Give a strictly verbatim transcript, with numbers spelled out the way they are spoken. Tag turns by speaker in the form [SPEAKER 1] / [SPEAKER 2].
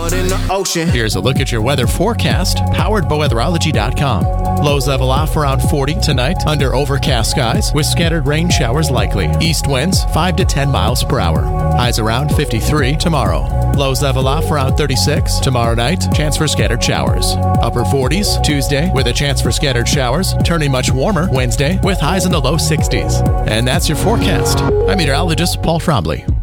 [SPEAKER 1] out in the ocean.
[SPEAKER 2] Here's a look at your weather forecast, powered by weatherology dot com. Lows level off around forty tonight under overcast skies with scattered rain showers likely. East winds five to ten miles per hour. Highs around fifty-three tomorrow. Lows level off around thirty-six. Tomorrow night, chance for scattered showers. Upper forties Tuesday with a chance for scattered showers. Turning much warmer Wednesday with highs in the low sixties. And that's your forecast. I'm meteorologist Paul Frombley.